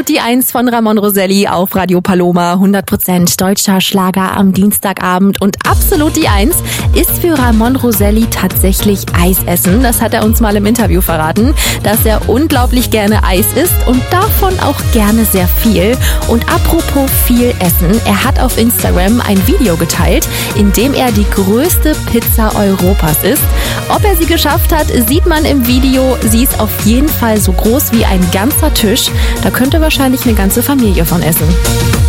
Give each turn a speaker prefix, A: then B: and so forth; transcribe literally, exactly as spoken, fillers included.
A: Absolut die Eins von Ramon Roselli auf Radio Paloma. hundert Prozent deutscher Schlager am Dienstagabend. Und absolut die Eins ist für Ramon Roselli tatsächlich Eisessen. Das hat er uns mal im Interview verraten, dass er unglaublich gerne Eis isst und davon auch gerne sehr viel. Und apropos viel Essen, er hat auf Instagram ein Video geteilt, in dem er die größte Pizza Europas isst. Ob er sie geschafft hat, sieht man im Video. Sie ist auf jeden Fall so groß wie ein ganzer Tisch. Da könnte wahrscheinlich eine ganze Familie von essen.